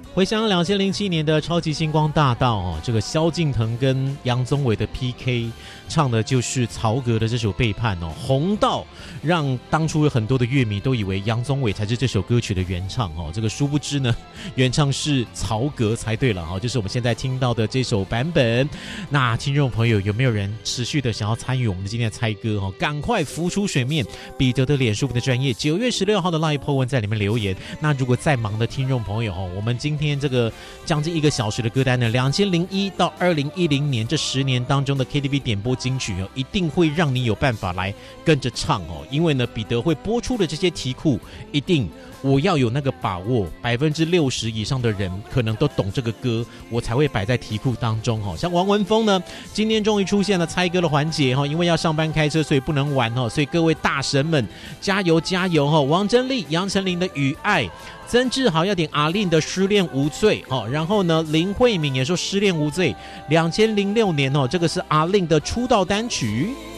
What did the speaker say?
回想2007年的超级星光大道哦，这个萧敬腾跟杨宗纬的 PK， 唱的就是曹格的这首《背叛》哦，红到让当初有很多的乐迷都以为杨宗纬才是这首歌曲的原唱哦，这个殊不知呢，原唱是曹格才对了哈，就是我们现在听到的这首版本。那听众朋友有没有人持续的想要参与我们的今天的猜歌哦？赶快浮出水面，彼得的脸书的专页9月16号的 Live po 文在里面留言。那如果在忙的听众朋友哦，我们今天这个将近1个小时的歌单呢，2001到2010年这10年当中的 KTV 点播金曲哦，一定会让你有办法来跟着唱哦。因为呢，彼得会播出的这些题库，一定我要有那个把握，60%以上的人可能都懂这个歌，我才会摆在题库当中哦。像王文峰呢，今天终于出现了猜歌的环节哈，因为要上班开车，所以不能玩哦。所以各位大神们，加油加油哈！王珍丽、杨丞琳的《雨爱》。曾志豪要点阿令的《失恋无罪》哦，然后呢，林慧敏也说《失恋无罪》。2006年哦，这个是阿令的出道单曲。